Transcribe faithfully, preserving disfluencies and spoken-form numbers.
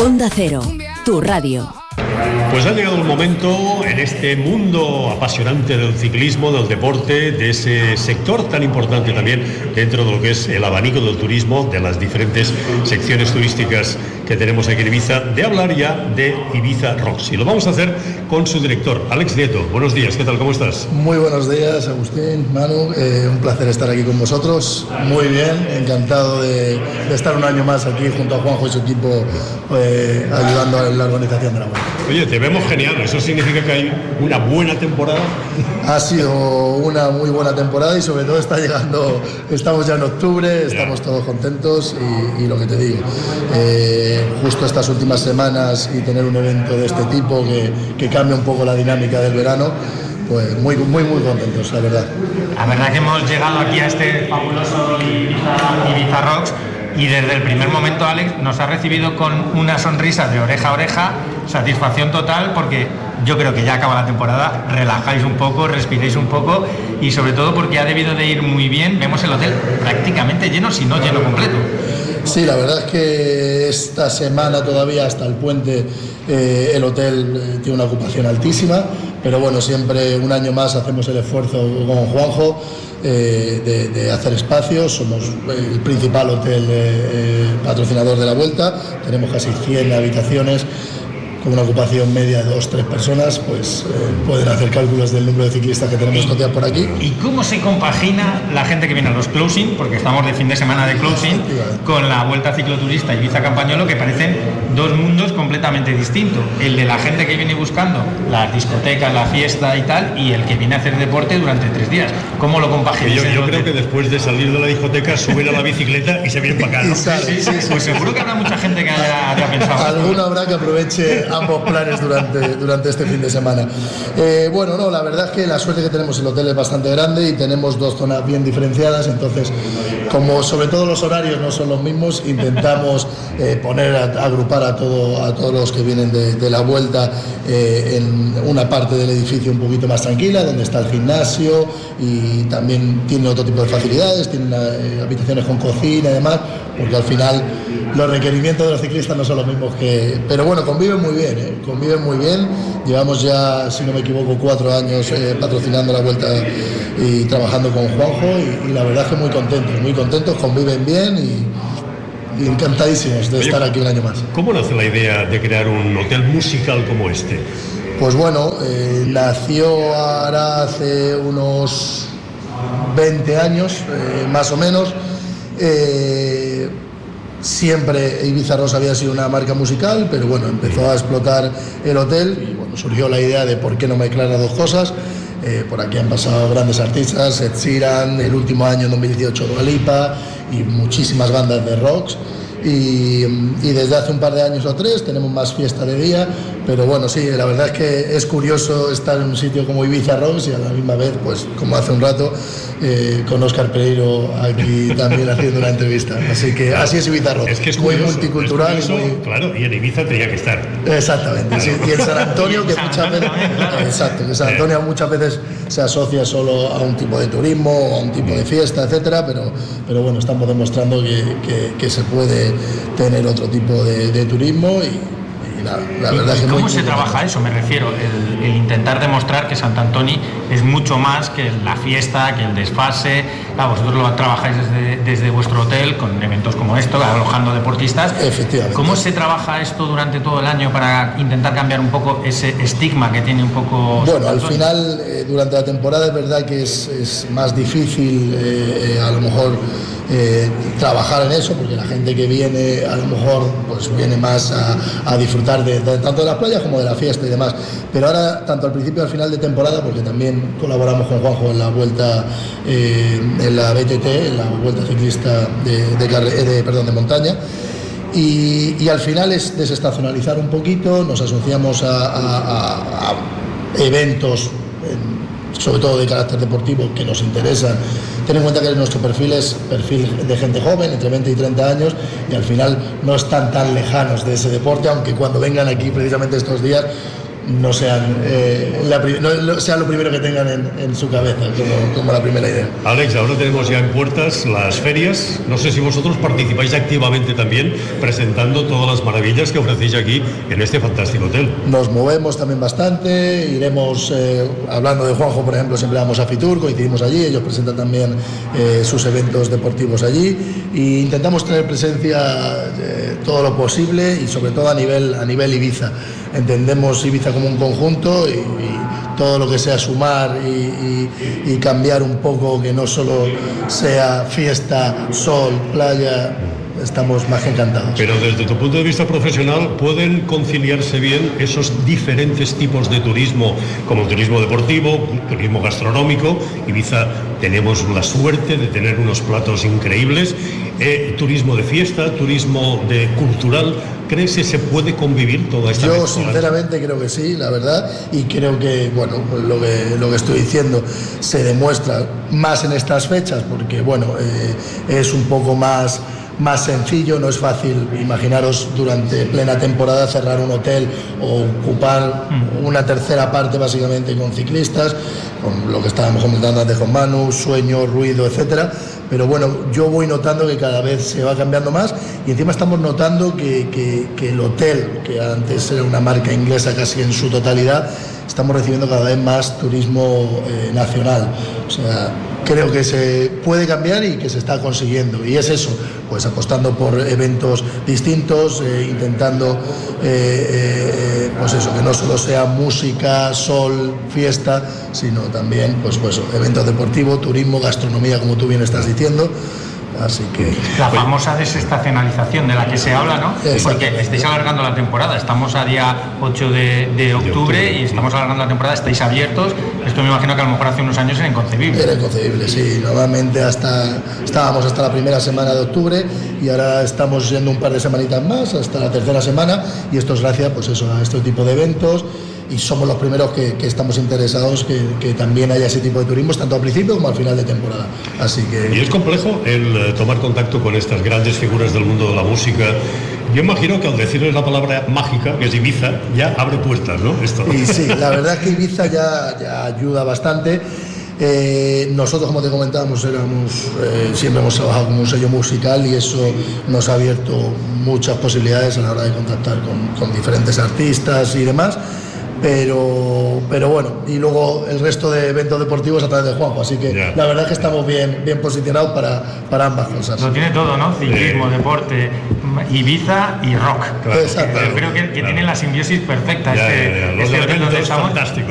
Onda Cero, tu radio. Pues ha llegado el momento en este mundo apasionante del ciclismo, del deporte, de ese sector tan importante también dentro de lo que es el abanico del turismo, de las diferentes secciones turísticas que tenemos aquí en Ibiza, de hablar ya de Ibiza Rocks. Y lo vamos a hacer con su director, Alex Nieto. Buenos días, ¿qué tal? ¿Cómo estás? Muy buenos días, Agustín, Manu. Eh, un placer estar aquí con vosotros. Muy bien, encantado de, de estar un año más aquí junto a Juanjo y su equipo eh, ayudando en la organización de la vuelta. Oye, te vemos genial. ¿Eso significa que hay una buena temporada? Ha sido una muy buena temporada y sobre todo está llegando, estamos ya en octubre, estamos todos contentos y, y lo que te digo, eh, justo estas últimas semanas y tener un evento de este tipo que, que cambia un poco la dinámica del verano, pues muy, muy, muy contentos, la verdad. La verdad que hemos llegado aquí a este fabuloso Ibiza, Ibiza Rocks y desde el primer momento Alex nos ha recibido con una sonrisa de oreja a oreja, satisfacción total, porque yo creo que ya acaba la temporada, relajáis un poco, respiréis un poco y sobre todo porque ha debido de ir muy bien. Vemos el hotel prácticamente lleno, si no lleno completo. Sí, la verdad es que esta semana todavía hasta el puente eh, el hotel eh, tiene una ocupación altísima, pero bueno, siempre un año más hacemos el esfuerzo con Juanjo eh, de, de hacer espacios. Somos el principal hotel eh, patrocinador de la Vuelta, tenemos casi cien habitaciones con una ocupación media de dos, tres personas, pues eh, pueden hacer cálculos del número de ciclistas que tenemos coteados por aquí. ¿Y cómo se compagina la gente que viene a los closing, porque estamos de fin de semana de closing, con la Vuelta Cicloturista Ibiza Campañolo, que parecen dos mundos completamente distintos? El de la gente que viene buscando las discotecas, la fiesta y tal, y el que viene a hacer deporte durante tres días. ¿Cómo lo compaginas? Yo, yo creo que después de salir de la discoteca suben a la bicicleta y se vienen para acá, ¿no? Sí, sí, sí, sí. Pues seguro que habrá mucha gente que haya, haya pensado. Alguno habrá que aproveche ambos planes durante, durante este fin de semana. Eh, bueno, no, la verdad es que la suerte que tenemos, el hotel es bastante grande y tenemos dos zonas bien diferenciadas, entonces como sobre todo los horarios no son los mismos, intentamos eh, poner, a, agrupar a, todo, a todos los que vienen de, de la Vuelta eh, en una parte del edificio un poquito más tranquila, donde está el gimnasio y también tiene otro tipo de facilidades, tiene una, eh, habitaciones con cocina y demás, porque al final los requerimientos de los ciclistas no son los mismos que... Pero bueno, conviven muy bien, ¿eh? conviven muy bien. Llevamos ya, si no me equivoco, cuatro años eh, patrocinando la Vuelta y trabajando con Juanjo y, y la verdad es que muy contentos, muy contentos, conviven bien y, y encantadísimos de Oye, estar aquí un año más. ¿Cómo nace la idea de crear un hotel musical como este? Pues bueno, eh, nació ahora hace unos veinte años, eh, más o menos. Eh, Siempre Ibiza Rocks había sido una marca musical, pero bueno, empezó a explotar el hotel y bueno, surgió la idea de por qué no mezclar las dos cosas. Eh, por aquí han pasado grandes artistas, Ed Sheeran, el último año en dos mil dieciocho Dua Lipa y muchísimas bandas de rocks. Y, y desde hace un par de años o tres tenemos más fiesta de día, pero bueno, sí, la verdad es que es curioso estar en un sitio como Ibiza Rocks y a la misma vez, pues como hace un rato, eh, con Óscar Pereiro aquí también haciendo una entrevista. Así que así es Ibiza Rocks, es que es muy curioso, multicultural. Es curioso, muy... Claro, y en Ibiza tenía que estar. Exactamente, claro. Sí, y en San Antonio, que muchas veces, exacto, que San Antonio muchas veces se asocia solo a un tipo de turismo, o a un tipo de fiesta, etcétera, pero, pero bueno, estamos demostrando que, que, que se puede tener otro tipo de, de turismo y, y nada, la verdad es que ¿Cómo muy, se muy trabaja eso? Me refiero, el, el intentar demostrar que Sant Antoni es mucho más que la fiesta, que el desfase. Ah, vosotros lo trabajáis desde, desde vuestro hotel con eventos como esto, alojando deportistas. Efectivamente. ¿Cómo se trabaja esto durante todo el año para intentar cambiar un poco ese estigma que tiene un poco? Bueno, al final, eh, durante la temporada es verdad que es, es más difícil eh, eh, a lo mejor eh, trabajar en eso, porque la gente que viene a lo mejor pues viene más a, a disfrutar de, de, tanto de las playas como de la fiesta y demás. Pero ahora, tanto al principio y al final de temporada, porque también colaboramos con Juanjo en la vuelta, eh, en la B T T, en la Vuelta Ciclista de, de, de, de, perdón, de montaña, y, y al final es desestacionalizar un poquito, nos asociamos a, a, a, a eventos, sobre todo de carácter deportivo, que nos interesan. Ten en cuenta que nuestro perfil es perfil de gente joven, entre veinte y treinta años, y al final no están tan lejanos de ese deporte, aunque cuando vengan aquí precisamente estos días no sean, eh, la, no sea lo primero que tengan en, en su cabeza, como, como la primera idea. Alex, ahora tenemos ya en puertas las ferias. No sé si vosotros participáis activamente también presentando todas las maravillas que ofrecéis aquí en este fantástico hotel. Nos movemos también bastante, iremos, eh, hablando de Juanjo, por ejemplo, siempre vamos a Fitur, coincidimos allí, ellos presentan también eh, sus eventos deportivos allí e intentamos tener presencia eh, todo lo posible y sobre todo a nivel, a nivel Ibiza. Entendemos Ibiza como un conjunto y, y todo lo que sea sumar y, y, y cambiar un poco, que no solo sea fiesta, sol, playa, estamos más que encantados. Pero desde tu punto de vista profesional, ¿pueden conciliarse bien esos diferentes tipos de turismo, como el turismo deportivo, turismo gastronómico? Ibiza tenemos la suerte de tener unos platos increíbles, eh, turismo de fiesta, turismo de cultural. ¿Crees que se puede convivir toda esta Yo mezcla? Sinceramente creo que sí, la verdad, y creo que, bueno, pues lo que, lo que estoy diciendo se demuestra más en estas fechas, porque, bueno, eh, es un poco más... más sencillo, no es fácil, imaginaros durante plena temporada cerrar un hotel o ocupar una tercera parte básicamente con ciclistas, con lo que estábamos comentando antes con Manu, sueño, ruido, etcétera. Pero bueno, yo voy notando que cada vez se va cambiando más y encima estamos notando que, que, que el hotel, que antes era una marca inglesa casi en su totalidad, estamos recibiendo cada vez más turismo eh, nacional. O sea, creo que se puede cambiar y que se está consiguiendo. Y es eso, pues apostando por eventos distintos, eh, intentando, eh, eh, pues eso, que no solo sea música, sol, fiesta, sino también, pues, pues eventos deportivos, turismo, gastronomía, como tú bien estás diciendo. Así que... La famosa desestacionalización de la que se habla, ¿no? Exacto. Porque estáis alargando la temporada, estamos a día ocho de, de octubre y estamos alargando la temporada, estáis abiertos. Esto me imagino que a lo mejor hace unos años era inconcebible. Era inconcebible, sí. Normalmente hasta, estábamos hasta la primera semana de octubre y ahora estamos yendo un par de semanitas más, hasta la tercera semana, y esto es gracias, pues eso, a este tipo de eventos. Y somos los primeros que, que estamos interesados que, que también haya ese tipo de turismo, tanto al principio como al final de temporada. Así que... Y es complejo el eh, tomar contacto con estas grandes figuras del mundo de la música. Yo imagino que al decirles la palabra mágica, que es Ibiza, ya abre puertas, ¿no? Esto. Y sí, la verdad es que Ibiza ya, ya ayuda bastante. Eh, nosotros, como te comentábamos, éramos, eh, siempre hemos trabajado con un sello musical y eso nos ha abierto muchas posibilidades a la hora de contactar con, con diferentes artistas y demás. Pero, pero bueno, y luego el resto de eventos deportivos a través de Juanjo, así que yeah. La verdad es que estamos bien, bien posicionados para, para ambas cosas. Lo tiene todo, ¿no? Ciclismo, sí. Deporte, Ibiza y rock. Claro. Exacto. Creo que, que claro. Tienen la simbiosis perfecta. Ya, este, ya, ya. Los este hotel donde estamos. Fantástico.